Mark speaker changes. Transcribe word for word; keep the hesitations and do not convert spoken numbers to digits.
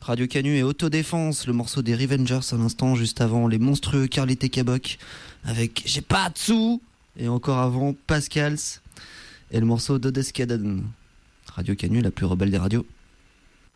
Speaker 1: Radio Canu et Autodéfense, le morceau des Revengers à l'instant, juste avant les monstrueux Carlité Cabocc avec J'ai pas de sous, et encore avant Pascals et le morceau d'Odescaden. Radio Canu, la plus rebelle des radios.